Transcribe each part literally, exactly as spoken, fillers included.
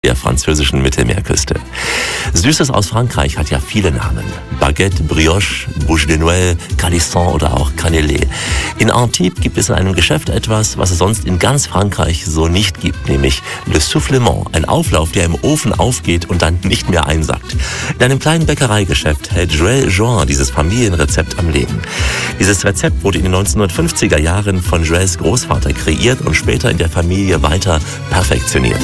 der französischen Mittelmeerküste. Süßes aus Frankreich hat ja viele Namen. Baguette, Brioche, Bouche de Noël, Calisson oder auch Cannelé. In Antibes gibt es in einem Geschäft etwas, was es sonst in ganz Frankreich so nicht gibt, nämlich Le Soufflement, ein Auflauf, der im Ofen aufgeht und dann nicht mehr einsackt. In einem kleinen Bäckereigeschäft hält Joël Join dieses Familienrezept am Leben. Dieses Rezept wurde in den neunzehnhundertfünfziger Jahren von Joëls Großvater kreiert und später in der Familie weiter perfektioniert.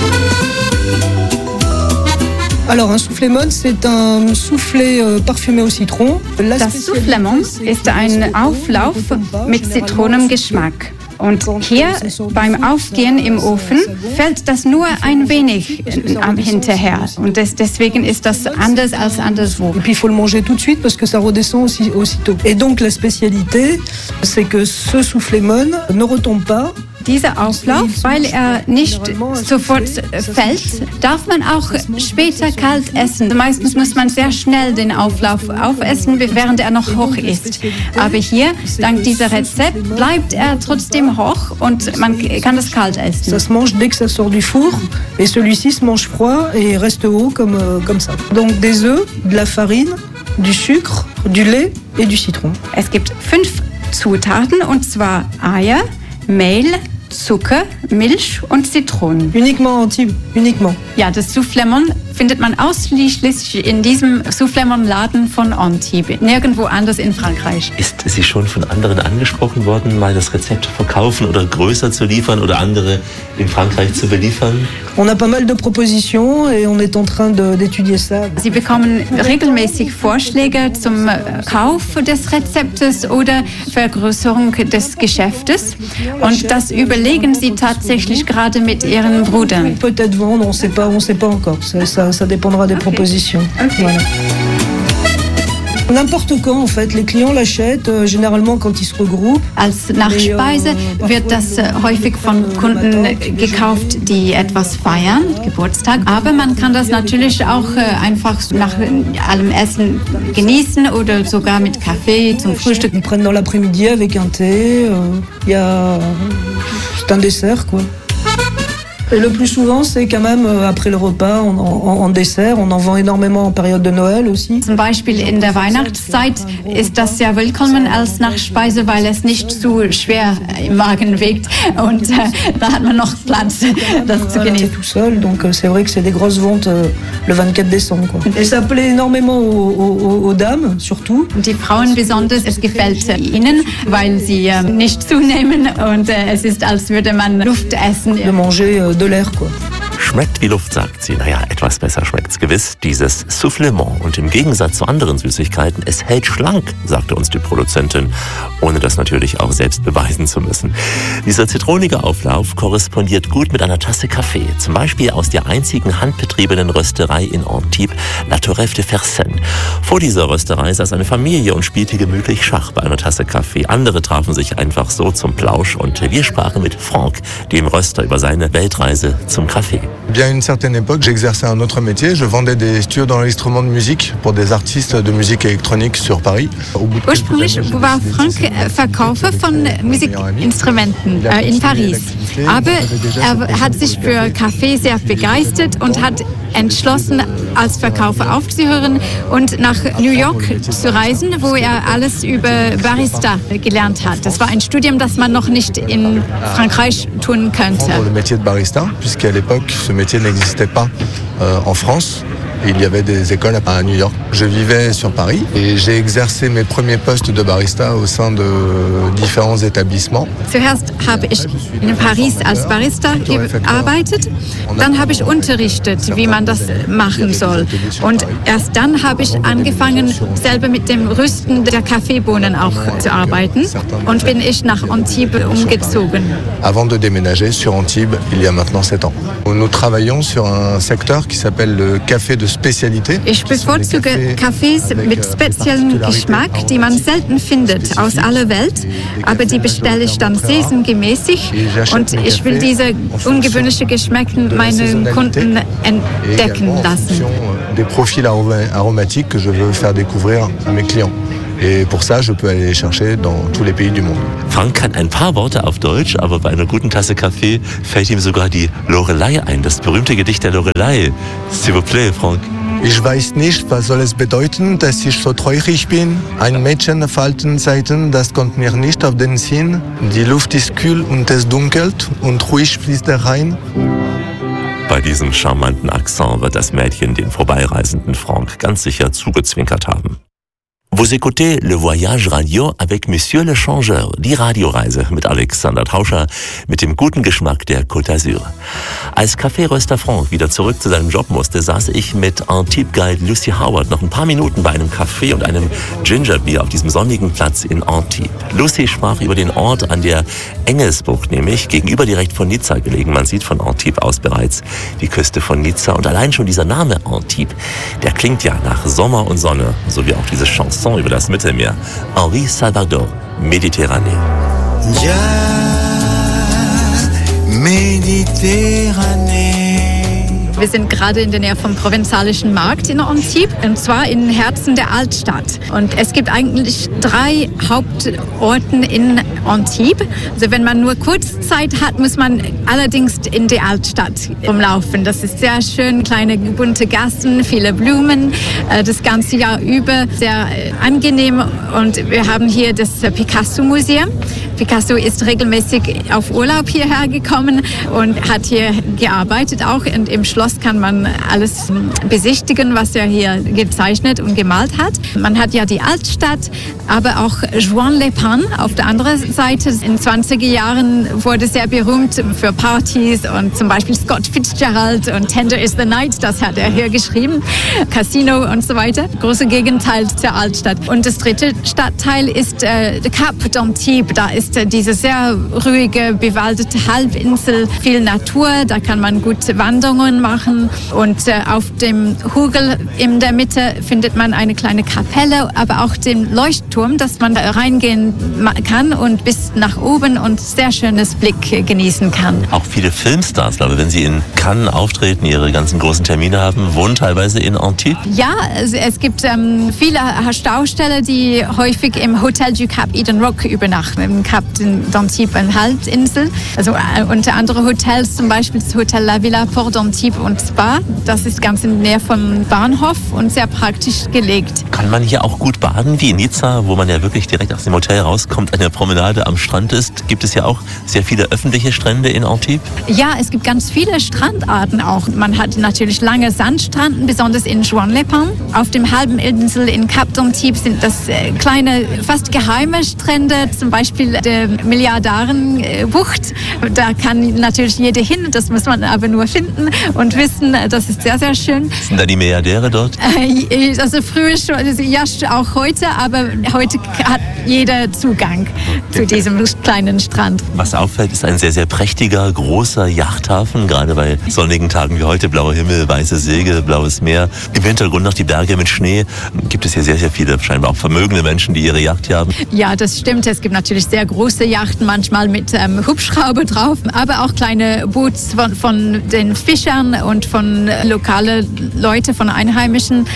Alors, un soufflément, c'est un soufflé euh, parfumé au citron. Das Soufflement ist ein Auflauf mit Zitronengeschmack. Und hier beim Aufgehen im Ofen fällt das nur ein wenig hinterher. Und des, deswegen ist das anders als anderswo. Et puis il faut le manger tout de suite parce que ça redescend aussi, aussitôt. Et donc la spécialité, c'est que ce soufflément ne retombe pas. Dieser Auflauf, weil er nicht sofort fällt, darf man auch später kalt essen. Meistens muss man sehr schnell den Auflauf aufessen, während er noch hoch ist. Aber hier, dank dieser Rezept, bleibt er trotzdem hoch und man kann das kalt essen. Ça se mange dès que ça sort du four et celui-ci se mange froid et reste haut comme, comme ça. Donc des œufs, de la farine, du sucre, du lait et du citron. Es gibt fünf Zutaten, und zwar Eier, Mehl, Zucker, Milch und Zitronen. Uniquement Antibes, uniquement. Ja, das Soufflement findet man ausschließlich in diesem Soufflement-Laden von Antibes, nirgendwo anders in Frankreich. Ist sie schon von anderen angesprochen worden, mal das Rezept verkaufen oder größer zu liefern oder andere in Frankreich zu beliefern? On a pas mal de propositions et on est en train de, d'étudier ça. Sie bekommen regelmäßig Vorschläge zum Kauf des Rezeptes oder Vergrößerung des Geschäftes. Und das überlegen sie tatsächlich gerade mit ihren Brüdern. Peut-être vendre, on sait pas, on sait pas encore. Ça, ça, ça dépendra des Okay. propositions. Okay. Voilà. N'importe quand, en fait, les clients l'achètent euh, généralement quand ils se regroupent. Als Nachspeise wird das häufig von Kunden gekauft, die etwas feiern, Geburtstag. Aber man kann das natürlich auch einfach nach allem Essen genießen oder sogar mit Kaffee zum Frühstück. Ils prennent dans l'après-midi avec un thé. Il euh, y a... C'est un dessert, quoi. Et le plus souvent, c'est quand même euh, après le repas, en, en, en dessert. On en vend énormément en période de Noël aussi. Zum Beispiel in der Weihnachtszeit ist das sehr willkommen als Nachspeise, weil es nicht zu schwer im Magen wiegt und äh, da hat man noch Platz, das zu Voilà, c'est genießen. tout seul, donc euh, c'est vrai que c'est des grosses ventes euh, le vingt-quatre décembre. Quoi. Et ça plaît énormément aux, aux, aux dames, surtout. Und die Frauen besonders, es gefällt ihnen, weil sie äh, nicht zunehmen und äh, es ist, als würde man Luft essen. De manger euh, de l'air, quoi. Schmeckt wie Luft, sagt sie. Naja, etwas besser schmeckt's gewiss, dieses Soufflement. Und im Gegensatz zu anderen Süßigkeiten, es hält schlank, sagte uns die Produzentin, ohne das natürlich auch selbst beweisen zu müssen. Dieser zitronige Auflauf korrespondiert gut mit einer Tasse Kaffee, zum Beispiel aus der einzigen handbetriebenen Rösterei in Antibes, La Torreffe de Fersen. Vor dieser Rösterei saß eine Familie und spielte gemütlich Schach bei einer Tasse Kaffee. Andere trafen sich einfach so zum Plausch und wir sprachen mit Franck, dem Röster, über seine Weltreise zum Kaffee. Bien à une certaine époque, j'exerçais un autre métier. Je vendais des studios d'enregistrement de musique pour des artistes de musique électronique sur Paris. Au bout de quelques Ursprünglich années, j'ai war décidé Frank d'essayer de- Verkäufer von Musikinstrumenten äh, in Paris. Aber er hat sich für Kaffee sehr begeistert und hat entschlossen, als Verkäufer aufzuhören und nach New York zu reisen, wo er alles über Barista gelernt hat. Das war ein Studium, das man noch nicht in Frankreich tun könnte. Prendre le métier de barista, puisqu'à l'époque, ce métier n'existait pas euh, en France. Et il y avait des écoles à New York. Je vivais sur Paris et j'ai exercé mes premiers postes de barista au sein de différents établissements. Zuerst habe ich in Paris als Barista gearbeitet, dann habe ich unterrichtet, wie man das machen soll. Und erst dann habe ich angefangen, selber mit dem Rüsten der Kaffeebohnen auch zu arbeiten und bin ich nach Antibes umgezogen. Avant de déménager sur Antibes, il y a maintenant sept ans. Nous travaillons sur un secteur qui s'appelle le café de spécialité. Ich bevorzuge Kaffees mit speziellem Geschmack, die man selten findet aus aller Welt, aber die bestelle ich dann saisongemäßig und ich will diese ungewöhnlichen Geschmäcker meinen Kunden entdecken lassen. Des profils aromatiques que je veux faire découvrir à mes clients. Et pour ça, je peux aller les chercher dans tous les pays du monde. Frank kann ein paar Worte auf Deutsch, aber bei einer guten Tasse Kaffee fällt ihm sogar die Lorelei ein, das berühmte Gedicht der Lorelei. S'il vous plaît, Frank. Ich weiß nicht, was soll es bedeuten, dass ich so traurig bin. Ein Mädchen falten Seiten, das kommt mir nicht auf den Sinn. Die Luft ist kühl und es dunkelt und ruhig fließt der Rhein. Bei diesem charmanten Akzent wird das Mädchen den vorbeireisenden Frank ganz sicher zugezwinkert haben. Vous écoutez Le Voyage Radio avec Monsieur le Changeur, die Radioreise mit Alexander Tauscher mit dem guten Geschmack der Côte d'Azur. Als Café-Röster Frank wieder zurück zu seinem Job musste, saß ich mit Antibes-Guide Lucy Howard noch ein paar Minuten bei einem Café und einem Gingerbier auf diesem sonnigen Platz in Antibes. Lucy sprach über den Ort an der Engelsbucht, nämlich gegenüber direkt von Nizza gelegen. Man sieht von Antibes aus bereits die Küste von Nizza und allein schon dieser Name Antibes, der klingt ja nach Sommer und Sonne, so wie auch diese Chanson über das Mittelmeer. Henri Salvador, Méditerranée. Ja, Méditerranée. Wir sind gerade in der Nähe vom Provenzalischen Markt in Antibes, und zwar im Herzen der Altstadt. Und es gibt eigentlich drei Hauptorte in Antibes. Also wenn man nur kurz Zeit hat, muss man allerdings in die Altstadt rumlaufen. Das ist sehr schön, kleine bunte Gassen, viele Blumen, das ganze Jahr über, sehr angenehm. Und wir haben hier das Picasso-Museum. Picasso ist regelmäßig auf Urlaub hierher gekommen und hat hier gearbeitet auch. Und im Schloss kann man alles besichtigen, was er hier gezeichnet und gemalt hat. Man hat ja die Altstadt, aber auch Juan Le Pen auf der anderen Seite. In den zwanziger Jahren wurde sehr berühmt für Partys und zum Beispiel Scott Fitzgerald und Tender is the Night, das hat er hier geschrieben. Casino und so weiter. Große Gegenteil zur Altstadt. Und das dritte Stadtteil ist äh, Cap d'Antibes. Da ist äh, diese sehr ruhige, bewaldete Halbinsel, viel Natur. Da kann man gute Wanderungen machen. Und äh, auf dem Hügel in der Mitte findet man eine kleine Kapelle, aber auch den Leuchtturm, dass man reingehen kann und bis nach oben und sehr schönes Blick genießen kann. Auch viele Filmstars, glaube ich, wenn sie in Cannes auftreten, ihre ganzen großen Termine haben, wohnen teilweise in Antibes? Ja, es, es gibt ähm, viele Stausteller, die häufig im Hotel du Cap Eden Rock übernachten, im Cap d'Antibes, eine Halbinsel. Also äh, unter anderem Hotels, zum Beispiel das Hotel La Villa Port d'Antibes und Spa. Das ist ganz in der Nähe vom Bahnhof und sehr praktisch gelegt. Kann man hier auch gut baden, wie in Nizza, wo man ja wirklich direkt aus dem Hotel rauskommt, eine Promenade am Strand ist? Gibt es ja auch sehr viele öffentliche Strände in Antibes? Ja, es gibt ganz viele Strandarten auch. Man hat natürlich lange Sandstranden, besonders in Juan Le Pen. Auf dem halben Insel in Cap d'Antibes sind das kleine, fast geheime Strände, zum Beispiel der Milliardarenbucht. Da kann natürlich jeder hin, das muss man aber nur finden und wissen, das ist sehr, sehr schön. Sind da die Milliardäre dort? Also früher schon, also ja, auch heute, aber heute hat jeder Zugang zu diesem kleinen Strand. Was auffällt, ist ein sehr, sehr prächtiger, großer Yachthafen, gerade bei sonnigen Tagen wie heute, blauer Himmel, weiße Segel, blaues Meer. Im Hintergrund noch die Berge mit Schnee. Gibt es hier sehr, sehr viele, scheinbar auch vermögende Menschen, die ihre Yacht hier haben. Ja, das stimmt. Es gibt natürlich sehr große Yachten, manchmal mit ähm, Hubschrauber drauf, aber auch kleine Boots von, von den Fischern und von lokalen Leuten, von Einheimischen.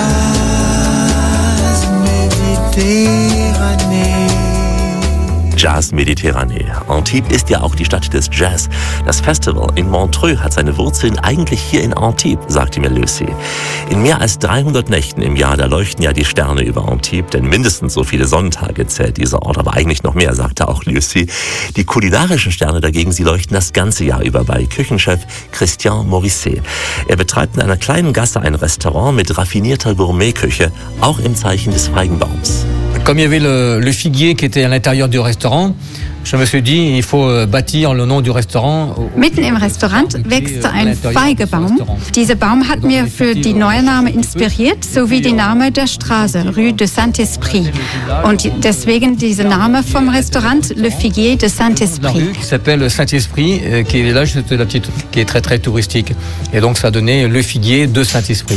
Jazz Méditerranée. Jazz Méditerranée. Antibes ist ja auch die Stadt des Jazz. Das Festival in Montreux hat seine Wurzeln eigentlich hier in Antibes, sagte mir Lucy. In mehr als dreihundert Nächten im Jahr, da leuchten ja die Sterne über Antibes, denn mindestens so viele Sonntage zählt dieser Ort, aber eigentlich noch mehr, sagte auch Lucy. Die kulinarischen Sterne dagegen, sie leuchten das ganze Jahr über bei Küchenchef Christian Morisset. Er betreibt in einer kleinen Gasse ein Restaurant mit raffinierter Gourmetküche, auch im Zeichen des Feigenbaums. Comme il y avait le, le figuier qui était à l'intérieur du restaurant, je me suis dit, il faut bâtir le nom du restaurant. Mitten im Restaurant wächst ein Feigebaum. Dieser Baum hat mir für die neue Name inspiriert, sowie die Name der Straße, Rue de Saint-Esprit. Und deswegen dieser Name vom Restaurant, Le Figuier de Saint-Esprit. Qui s'appelle Saint-Esprit, qui est là, juste la petite, qui est très très touristique. Et donc ça a donné Le Figuier de Saint-Esprit.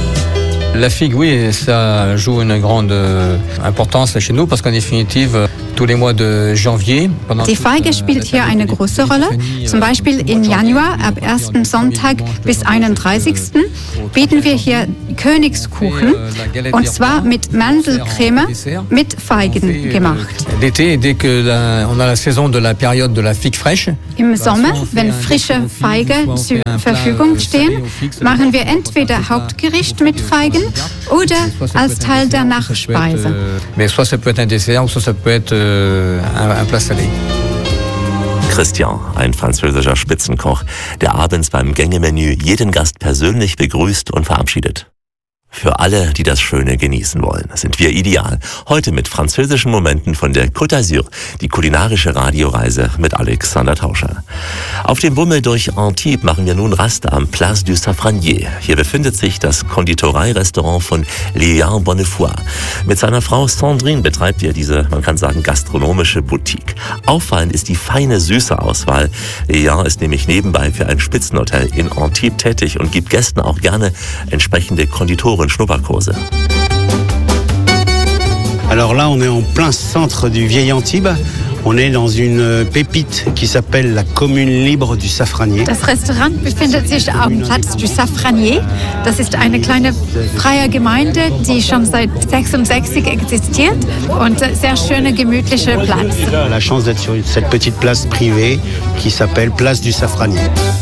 La figue, oui, ça joue une grande importance chez nous parce qu'en définitive, tous les mois de janvier. Die Feige spielt hier eine große Rolle. Zum Beispiel im Januar, ab ersten Sonntag bis einunddreißigsten bieten wir hier Königskuchen, und zwar mit Mandelcreme mit Feigen gemacht. L'été, dès que la, on a la saison de la période de la figue fraîche. Im Sommer, wenn frische Feigen zur Verfügung stehen, machen wir entweder Hauptgericht mit Feigen oder als Teil der Nachspeise. Mais soit ça peut être un dessert, soit ça peut être un, un plat salé. Christian, ein französischer Spitzenkoch, der abends beim Gängemenü jeden Gast persönlich begrüßt und verabschiedet. Für alle, die das Schöne genießen wollen, sind wir ideal. Heute mit französischen Momenten von der Côte d'Azur, die kulinarische Radioreise mit Alexander Tauscher. Auf dem Bummel durch Antibes machen wir nun Rast am Place du Safranier. Hier befindet sich das Konditoreirestaurant von Léa Bonnefoy. Mit seiner Frau Sandrine betreibt er diese, man kann sagen, gastronomische Boutique. Auffallend ist die feine, süße Auswahl. Léa ist nämlich nebenbei für ein Spitzenhotel in Antibes tätig und gibt Gästen auch gerne entsprechende Konditoren Schnupperkurse. Alors là, on est en plein centre du vieil Antibes. On est dans une pépite qui s'appelle la Commune Libre du Safranier. Das Restaurant befindet sich am Platz du Safranier. Das ist eine kleine freie Gemeinde, die schon seit sechsundsechzig existiert und sehr schöne, gemütliche Platz. On a la chance d'être sur cette petite place privée qui s'appelle Place du Safranier.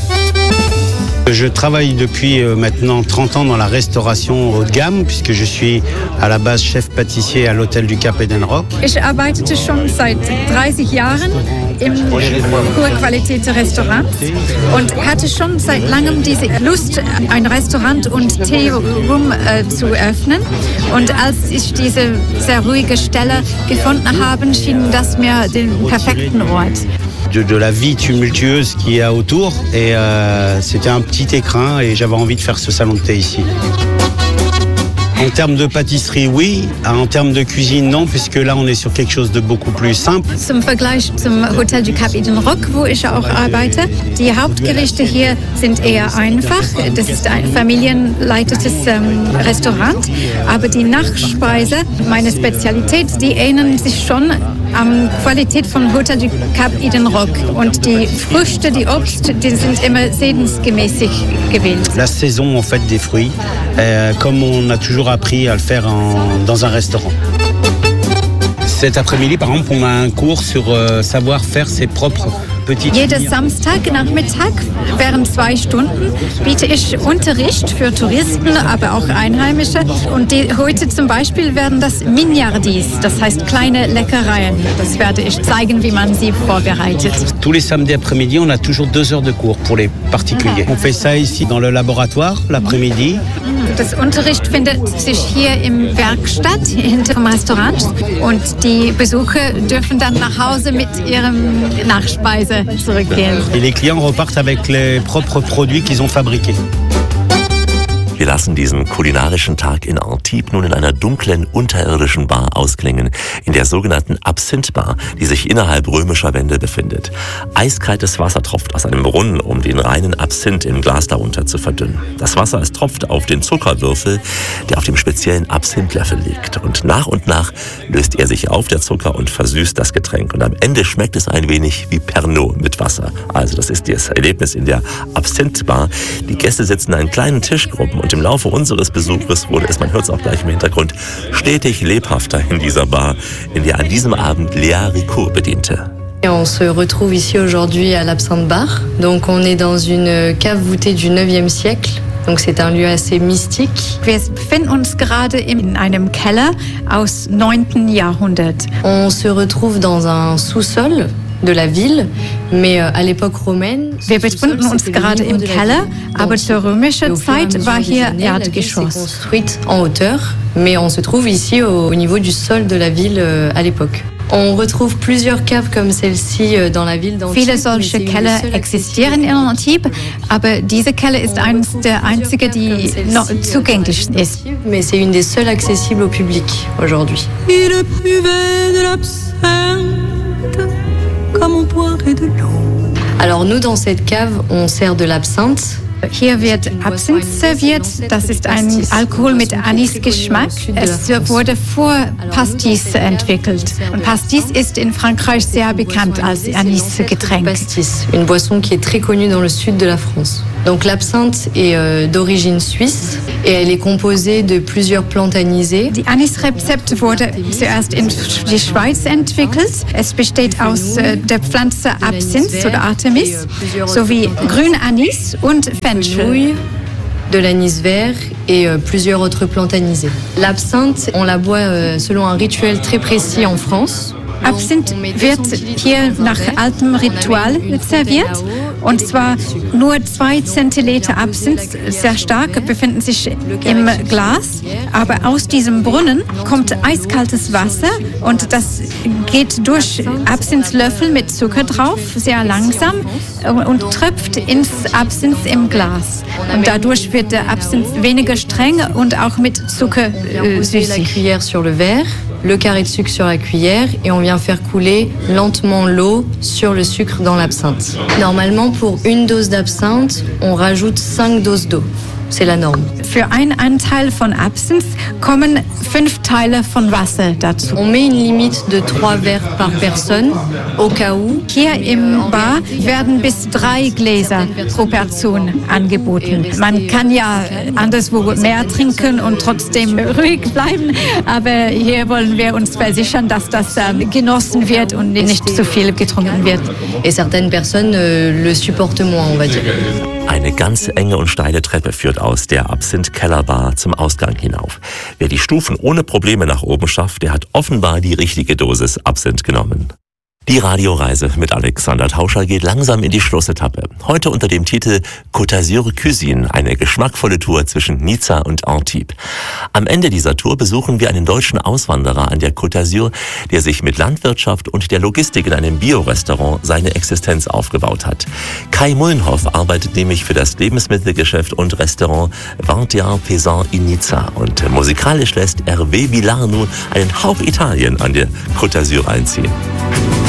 Je travaille depuis maintenant trente ans dans la restauration haut de gamme, puisque je suis à la base chef pâtissier à l'Hôtel du Cap Edenrock. Ich arbeitete schon seit dreißig Jahren im Hochqualitätsrestaurant und hatte schon seit langem diese Lust, ein Restaurant und Teeroom äh, zu öffnen. Und als ich diese sehr ruhige Stelle gefunden habe, schien das mir den perfekten Ort. De, de la vie tumultueuse qu'il y a autour et euh, c'était un petit écrin et j'avais envie de faire ce salon de thé ici. En termes de pâtisserie, oui. En termes de cuisine, non, puisque là, on est sur quelque chose de beaucoup plus simple. Zum Vergleich zum Hotel du Cap Edenrock, wo ich auch arbeite, die Hauptgerichte hier sind eher einfach. Das ist ein familienleitetes ähm, Restaurant. Aber die Nachspeise, meine Spezialität, die ähneln sich schon an Qualität von Hotel du Cap Edenrock. Und die Früchte, die Obst, die sind immer sehensgemäßig gewählt. La saison, en fait, des fruits, euh, comme on a toujours appris à le faire en, dans un restaurant. Cet après-midi, par exemple, on a un cours sur euh, savoir faire ses propres petites. Jeden Samstagnachmittag während zwei Stunden biete ich Unterricht für Touristen, aber auch Einheimische. Und die, heute zum Beispiel werden das Mignardis, das heißt kleine Leckereien. Das werde ich zeigen, wie man sie vorbereitet. Tous les samedis après-midi, on a toujours deux heures de cours pour les particuliers. On fait ça ici dans le laboratoire l'après-midi. Das Unterricht findet sich hier im Werkstatt hinter dem Restaurant und die Besucher dürfen dann nach Hause mit ihrem Nachspeise zurückgehen. Et les clients repartent avec les propres produits qu'ils ont fabriqués. Wir lassen diesen kulinarischen Tag in Antibes nun in einer dunklen, unterirdischen Bar ausklingen, in der sogenannten Absinth-Bar, die sich innerhalb römischer Wände befindet. Eiskaltes Wasser tropft aus einem Brunnen, um den reinen Absinth im Glas darunter zu verdünnen. Das Wasser, es tropft auf den Zuckerwürfel, der auf dem speziellen Absinth-Löffel liegt. Und nach und nach löst er sich auf, der Zucker, und versüßt das Getränk. Und am Ende schmeckt es ein wenig wie Pernod mit Wasser. Also das ist das Erlebnis in der Absinth-Bar. Die Gäste sitzen an kleinen Tischgruppen und im Laufe unseres Besuches wurde es, man hört es auch gleich im Hintergrund, stetig lebhafter in dieser Bar, in der an diesem Abend Léa Ricourt bediente. On se retrouve ici aujourd'hui à l'Absinthe Bar. Donc on est dans une cave voûtée du neuvième siècle. Donc c'est un lieu assez mystique. Wir befinden uns gerade in einem Keller aus neunten Jahrhundert. On se retrouve dans un sous-sol de la ville, mais à l'époque romaine. Wir befinden uns gerade im Keller, aber zur römischen Zeit war hier Erdgeschoss. Construite en hauteur, mais on se trouve ici au, au niveau du sol de la ville à l'époque. On retrouve plusieurs caves comme celle-ci dans la ville d'Antibes. Viele solche Keller existieren in Antibes, aber diese Keller ist eines der einzige, die noch zugänglich ist. Mais c'est une des seules accessibles au public aujourd'hui. Il buvait de l'absinthe comme on boirait de l'eau. Alors nous, dans cette cave, on sert de l'absinthe Hier wird Absinth serviert. Das ist ein Alkohol mit Anisgeschmack. Es wurde vor Pastis entwickelt. Und Pastis ist in Frankreich sehr bekannt als Anisgetränk. Pastis, une boisson qui est très connue dans le sud de la France. Donc l'absinthe est euh, d'origine suisse et elle est composée de plusieurs plantes anisées. Die Anisrezept wurde zuerst in die Schweiz entwickelt. Es besteht aus äh, der Pflanze Absinth oder Artemis sowie Grünanis und Fenchel. De l'anis vert et euh, plusieurs autres plantes anisées. L'absinthe, on la boit euh, selon un rituel très précis en France. Absinth wird hier nach altem Ritual serviert. Und zwar nur zwei Zentiliter Absinth, sehr stark, befinden sich im Glas. Aber aus diesem Brunnen kommt eiskaltes Wasser und das geht durch Absinthlöffel mit Zucker drauf, sehr langsam, und tröpft ins Absinth im Glas. Und dadurch wird der Absinth weniger streng und auch mit Zucker äh, süßig. Le carré de sucre sur la cuillère et on vient faire couler lentement l'eau sur le sucre dans l'absinthe. Normalement, pour une dose d'absinthe, on rajoute cinq doses d'eau. C'est la norme. Für einen Anteil von Absinth kommen fünf Teile von Wasser dazu. On met une limite de trois verres par personne, au cas où. Hier im Bar werden bis drei Gläser pro Person angeboten. Man kann ja anderswo mehr trinken und trotzdem ruhig bleiben, aber hier wollen wir uns versichern, dass das genossen wird und nicht zu viel getrunken wird. Et certaines personnes euh, le supportent moins, on va dire. Eine ganz enge und steile Treppe führt aus der Absinth-Kellerbar zum Ausgang hinauf. Wer die Stufen ohne Probleme nach oben schafft, der hat offenbar die richtige Dosis Absinth genommen. Die Radioreise mit Alexander Tauscher geht langsam in die Schlussetappe. Heute unter dem Titel Côte d'Azur Cuisine, eine geschmackvolle Tour zwischen Nizza und Antibes. Am Ende dieser Tour besuchen wir einen deutschen Auswanderer an der Côte d'Azur, der sich mit Landwirtschaft und der Logistik in einem Biorestaurant seine Existenz aufgebaut hat. Kai Mullenhoff arbeitet nämlich für das Lebensmittelgeschäft und Restaurant Vingt-et-un Paysans in Nizza. Und musikalisch lässt Hervé Villard nun einen Hauch Italien an der Côte d'Azur einziehen.